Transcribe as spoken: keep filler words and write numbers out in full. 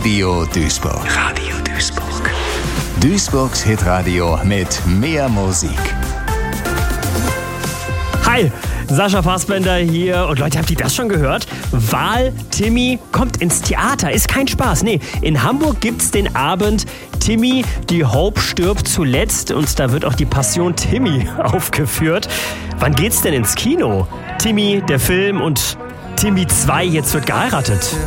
Radio Duisburg. Radio Duisburg. Duisburgs Hitradio mit mehr Musik. Hi, Sascha Fassbender hier. Und Leute, habt ihr das schon gehört? Wal Timmy kommt ins Theater. Ist kein Spaß. Nee, in Hamburg gibt's den Abend Timmy, die Hope stirbt zuletzt. Und da wird auch die Passion Timmy aufgeführt. Wann geht's denn ins Kino? Timmy, der Film und Timmy zwei, jetzt wird geheiratet.